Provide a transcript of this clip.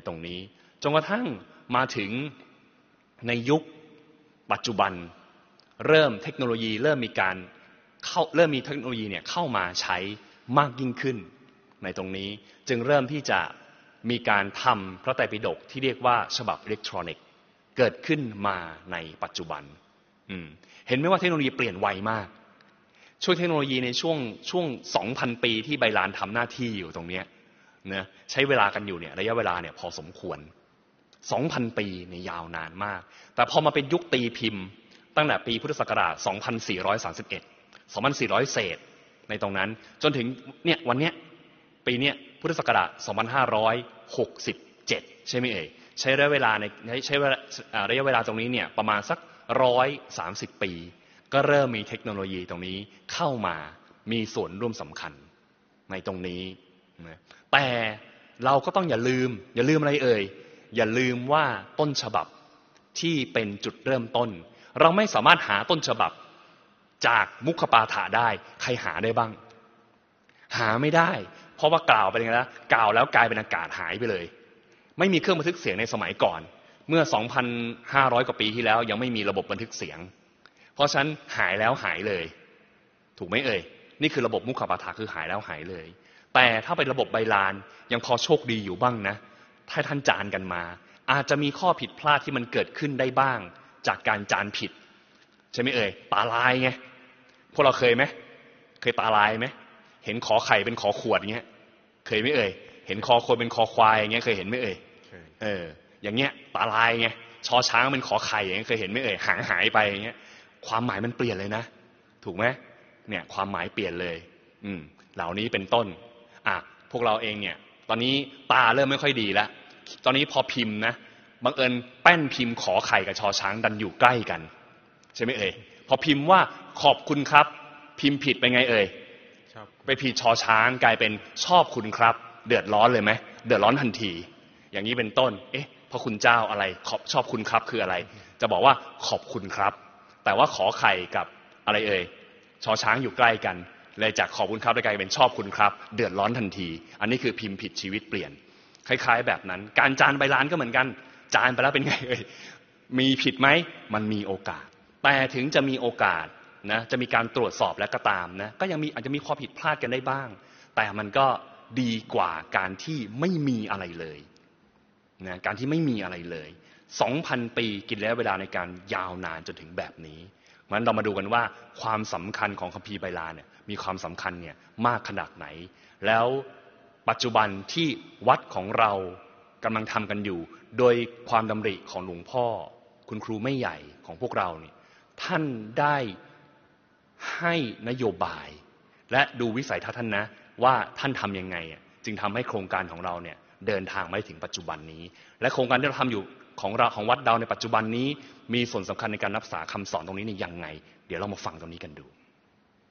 ตรงนี้จนกระทั่งมาถึงในยุคปัจจุบันเริ่มเทคโนโลยีเริ่มมีเทคโนโลยีเนี่ยเข้ามาใช้มากยิ่งขึ้นในตรงนี้จึงเริ่มที่จะมีการทำพระไตรปิฎกที่เรียกว่าฉบับอิเล็กทรอนิกส์เกิดขึ้นมาในปัจจุบันเห็นไหมว่าเทคโนโลยีเปลี่ยนไวมากช่วยเทคโนโลยีในช่วง 2,000 ปีที่ไบรานทำหน้าที่อยู่ตรงนี้นะใช้เวลากันอยู่เนี่ยระยะเวลาเนี่ยพอสมควร 2,000 ปีเนี่ยยาวนานมากแต่พอมาเป็นยุคตีพิมพ์ตั้งแต่ปีพุทธศักราช 2431 2400 เศษในตรงนั้นจนถึงเนี่ยวันเนี้ยปีเนี้ยพุทธศักราช 2567 ใช่ไหมเอ่ยใช้ระยะเวลาระยะเวลาตรงนี้เนี่ยประมาณสัก130 ปีก็เริ่มมีเทคโนโลยีตรงนี้เข้ามามีส่วนร่วมสำคัญในตรงนี้นะแต่เราก็ต้องอย่าลืมอะไรเอ่ยอย่าลืมว่าต้นฉบับที่เป็นจุดเริ่มต้นเราไม่สามารถหาต้นฉบับจากมุขปาฐะได้ใครหาได้บ้างหาไม่ได้เพราะว่ากล่าวไปยังไงแล้วกล่าวแล้วกลายเป็นอากาศหายไปเลยไม่มีเครื่องบันทึกเสียงในสมัยก่อนเมื่อ 2,500 กว่าปีที่แล้วยังไม่มีระบบบันทึกเสียงเพราะฉะนั้นหายแล้วหายเลยถูกไหมเอ่ยนี่คือระบบมุขปาฐะคือหายแล้วหายเลยแต่ถ้าเป็นระบบไบรานยังพอโชคดีอยู่บ้างนะถ้าท่านจานกันมาอาจจะมีข้อผิดพลาดที่มันเกิดขึ้นได้บ้างจากการจานผิดใช่ไหมเอ่ยตาลายไงพวกเราเคยไหมเคยตาลายไหมเห็นขอไข่เป็นขอขวดเงี้ยเคยไหมเอ่ยเห็นคอคนเป็นคอควายอย่างเงี้ยเคยเห็นไหมเอ่ยอย่างเงี้ยตาลายไงชอช้างเป็นขอไข่อย่างเงี้ยเคยเห็นไหมเอ่ยหายไปอย่างเงี้ยความหมายมันเปลี่ยนเลยนะถูกไหมเนี่ยความหมายเปลี่ยนเลยเหล่านี้เป็นต้นพวกเราเองเนี่ยตอนนี้ตาเริ่มไม่ค่อยดีแล้วตอนนี้พอพิมพ์นะบังเอิญแป้นพิมพ์ขอไข่กับชอช้างดันอยู่ใกล้กันใช่ไหมเอ่ยพอพิมพ์ว่าขอบคุณครับพิมพ์ผิดไปไงเอ่ยไปผิดชอช้างกลายเป็นชอบคุณครับเดือดร้อนเลยไหมเดือดร้อนทันทีอย่างนี้เป็นต้นพระคุณเจ้าอะไรชอบคุณครับคืออะไรจะบอกว่าขอบคุณครับแต่ว่าขอไข่กับอะไรเอ่ยชอช้างอยู่ใกล้กันเลยจากขอบคุณครับเลยกลายเป็นชอบคุณครับเดือดร้อนทันทีอันนี้คือพิมพ์ผิดชีวิตเปลี่ยนคล้ายๆแบบนั้นการจานใบลานก็เหมือนกันจานไปแล้วเป็นไงเอ่ยมีผิดไหมมันมีโอกาสแต่ถึงจะมีโอกาสนะจะมีการตรวจสอบแล้วก็ตามนะก็ยังมีอาจจะมีข้อผิดพลาดกันได้บ้างแต่มันก็ดีกว่าการที่ไม่มีอะไรเลยนะการที่ไม่มีอะไรเลย 2,000 ปีกินแล้วเวลาในการยาวนานจนถึงแบบนี้งั้นเรามาดูกันว่าความสำคัญของคัมภีร์ไบลานเนี่ยมีความสำคัญเนี่ยมากขนาดไหนแล้วปัจจุบันที่วัดของเรากำลังทำกันอยู่โดยความดำริของหลวงพ่อคุณครูไม่ใหญ่ของพวกเราเนี่ยท่านได้ให้นโยบายและดูวิสัยทัศน์ท่านนะว่าท่านทำยังไงจึงทำให้โครงการของเราเนี่ยเดินทางมาถึงปัจจุบันนี้และโครงการที่เราทำอยู่ของวัดเราในปัจจุบันนี้มีส่วนสำคัญในการรักษาคำสอนตรงนี้เนี่ยยังไงเดี๋ยวเรามาฟังตรงนี้กันดู